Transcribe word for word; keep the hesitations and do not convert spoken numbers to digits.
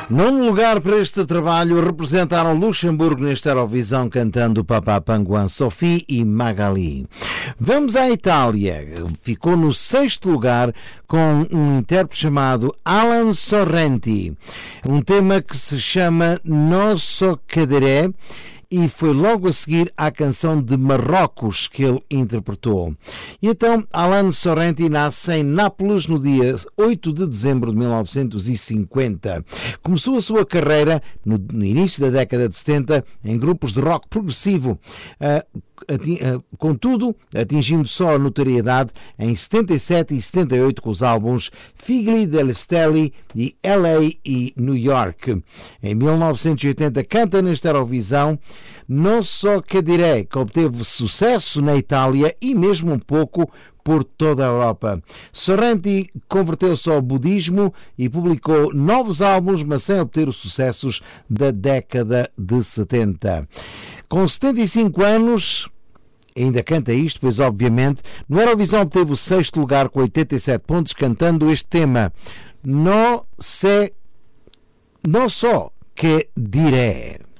Nono lugar para este trabalho representaram Luxemburgo nesta Eurovisão cantando Papa Panguan, Sophie e Magali. Vamos à Itália. Ficou no sexto lugar com um intérprete chamado Alan Sorrenti. Um tema que se chama Nosso Cadere e foi logo a seguir à canção de Marrocos que ele interpretou. E então, Alan Sorrenti nasce em Nápoles no dia oito de dezembro de mil novecentos e cinquenta. Começou a sua carreira no, no início da década de setenta em grupos de rock progressivo, uh, Ati- uh, contudo, atingindo só a notoriedade em setenta e sete e setenta e oito com os álbuns Figli delle Stelle e L A e New York. Em mil novecentos e oitenta canta nesta Eurovisão Non so che direi, que obteve sucesso na Itália e mesmo um pouco por toda a Europa. Sorrenti converteu-se ao budismo e publicou novos álbuns, mas sem obter os sucessos da década de setenta. Com setenta e cinco anos, ainda canta isto, pois obviamente, no Eurovisão obteve o sexto lugar com oitenta e sete pontos, cantando este tema. No sé, no so che dire.